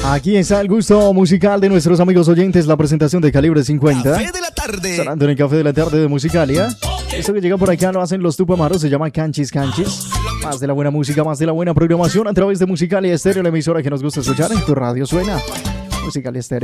Aquí está el gusto musical de nuestros amigos oyentes, la presentación de Calibre 50. Café de la tarde. Sonando en el Café de la Tarde de Musicalia. Esto que llega por acá lo hacen los Tupamaros, se llama Canchis Canchis. Más de la buena música, más de la buena programación a través de Musicalia Estéreo, la emisora que nos gusta escuchar. En tu radio suena Musicalia Estéreo.